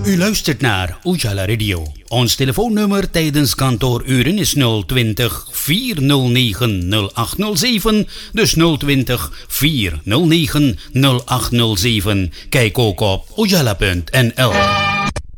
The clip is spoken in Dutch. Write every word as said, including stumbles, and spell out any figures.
U luistert naar Ujala Radio. Ons telefoonnummer tijdens kantooruren is nul twintig, vier nul negen, nul acht nul zeven. Dus nul twintig, vier nul negen, nul acht nul zeven. Kijk ook op ujala punt n l.